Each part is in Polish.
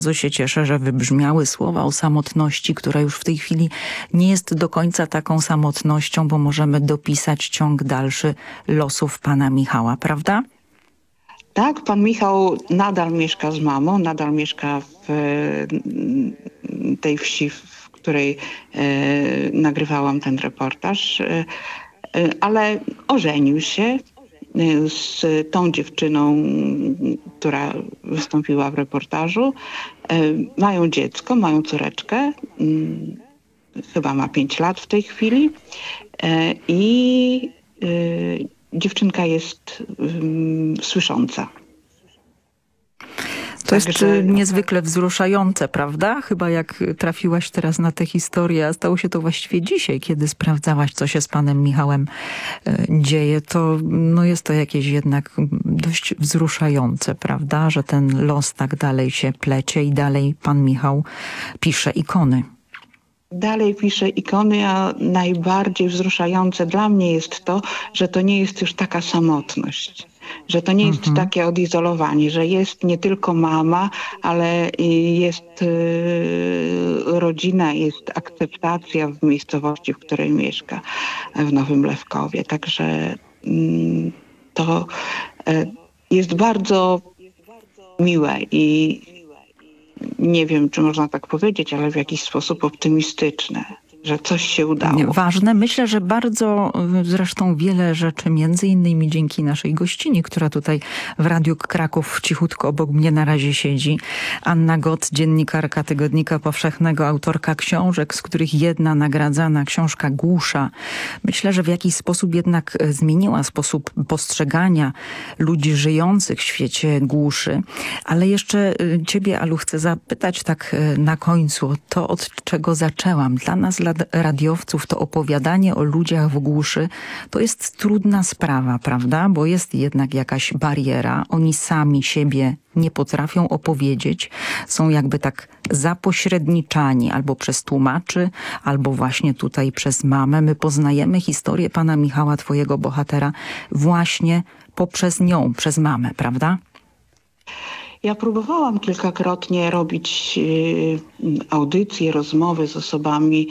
Bardzo się cieszę, że wybrzmiały słowa o samotności, która już w tej chwili nie jest do końca taką samotnością, bo możemy dopisać ciąg dalszy losów pana Michała, prawda? Tak, pan Michał nadal mieszka z mamą, nadal mieszka w tej wsi, w której nagrywałam ten reportaż, ale ożenił się z tą dziewczyną, która wystąpiła w reportażu. Mają dziecko, mają córeczkę, chyba ma 5 lat w tej chwili i dziewczynka jest słysząca. To jest niezwykle wzruszające, prawda? Chyba jak trafiłaś teraz na tę historię, a stało się to właściwie dzisiaj, kiedy sprawdzałaś, co się z panem Michałem dzieje, to no jest to jakieś jednak dość wzruszające, prawda? Że ten los tak dalej się plecie i dalej pan Michał pisze ikony. Dalej pisze ikony, a najbardziej wzruszające dla mnie jest to, że to nie jest już taka samotność. Że to nie jest takie odizolowanie, że jest nie tylko mama, ale jest rodzina, jest akceptacja w miejscowości, w której mieszka, w Nowym Lewkowie. Także to jest bardzo miłe i nie wiem, czy można tak powiedzieć, ale w jakiś sposób optymistyczne, że coś się udało. Ważne. Myślę, że bardzo zresztą wiele rzeczy, między innymi dzięki naszej gościni, która tutaj w Radiu Kraków cichutko obok mnie na razie siedzi. Anna Gott, dziennikarka Tygodnika Powszechnego, autorka książek, z których jedna nagradzana książka Głusza. Myślę, że w jakiś sposób jednak zmieniła sposób postrzegania ludzi żyjących w świecie głuszy. Ale jeszcze ciebie, Alu, chcę zapytać tak na końcu to, od czego zaczęłam. Dla nas, radiowców, to opowiadanie o ludziach w głuszy to jest trudna sprawa, prawda? Bo jest jednak jakaś bariera. Oni sami siebie nie potrafią opowiedzieć. Są jakby tak zapośredniczani albo przez tłumaczy, albo właśnie tutaj przez mamę. My poznajemy historię pana Michała, twojego bohatera, właśnie poprzez nią, przez mamę, prawda? Ja próbowałam kilkakrotnie robić audycje, rozmowy z osobami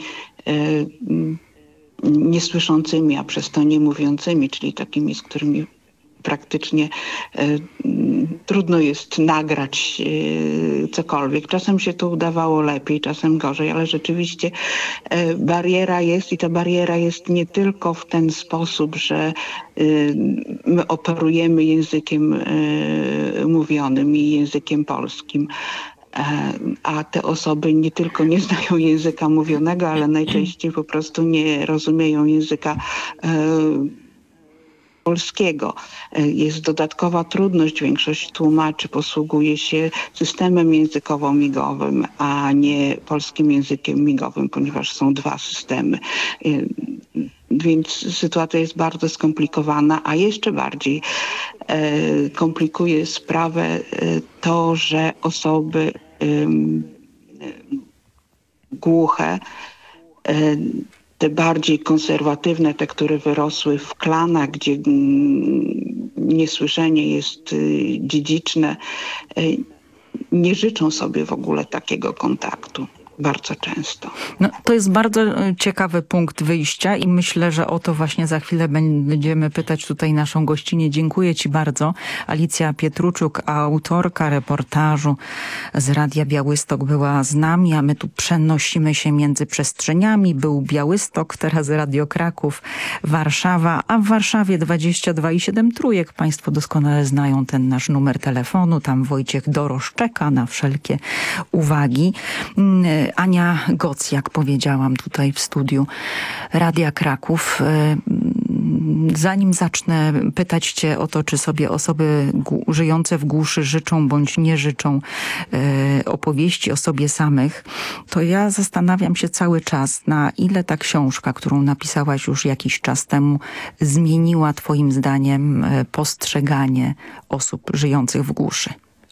niesłyszącymi, a przez to niemówiącymi, czyli takimi, z którymi praktycznie trudno jest nagrać cokolwiek. Czasem się to udawało lepiej, czasem gorzej, ale rzeczywiście bariera jest i ta bariera jest nie tylko w ten sposób, że my operujemy językiem mówionym i językiem polskim, a te osoby nie tylko nie znają języka mówionego, ale najczęściej po prostu nie rozumieją języka polskiego. Jest dodatkowa trudność. Większość tłumaczy posługuje się systemem językowo-migowym, a nie polskim językiem migowym, ponieważ są dwa systemy. Więc sytuacja jest bardzo skomplikowana, a jeszcze bardziej komplikuje sprawę to, że osoby głuche, te bardziej konserwatywne, te, które wyrosły w klanach, gdzie niesłyszenie jest dziedziczne, nie życzą sobie w ogóle takiego kontaktu. Bardzo często. No, to jest bardzo ciekawy punkt wyjścia i myślę, że o to właśnie za chwilę będziemy pytać tutaj naszą gościnię. Dziękuję ci bardzo. Alicja Pietruczuk, autorka reportażu z Radia Białystok, była z nami, a my tu przenosimy się między przestrzeniami. Był Białystok, teraz Radio Kraków, Warszawa, a w Warszawie 22,7 trójek. Państwo doskonale znają ten nasz numer telefonu. Tam Wojciech Dorosz czeka na wszelkie uwagi. Ania Goc, jak powiedziałam tutaj w studiu Radia Kraków. Zanim zacznę pytać cię o to, czy sobie osoby żyjące w głuszy życzą bądź nie życzą opowieści o sobie samych, to ja zastanawiam się cały czas, na ile ta książka, którą napisałaś już jakiś czas temu, zmieniła twoim zdaniem postrzeganie osób żyjących w głuszy.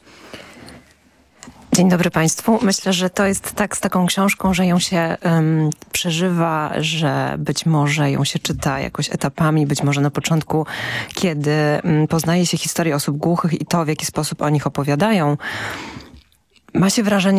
Dzień dobry Państwu. Myślę, że to jest tak z taką książką, że ją się przeżywa, że być może ją się czyta jakoś etapami, być może na początku, kiedy poznaje się historię osób głuchych i to, w jaki sposób o nich opowiadają, Ma się wrażenie,